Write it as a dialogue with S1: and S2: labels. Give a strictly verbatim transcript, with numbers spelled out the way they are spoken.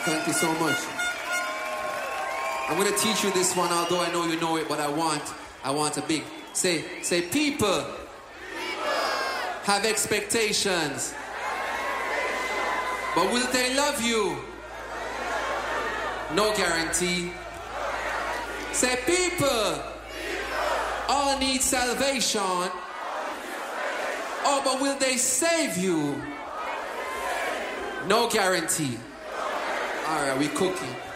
S1: Thank you so much. I'm gonna teach you this one, although I know you know it, but I want, I want a big. Say, say, people, people. Have expectations, but will they love you? No guarantee. Say, people, all need salvation. Oh, but will they save you? No guarantee. All right, we cooking.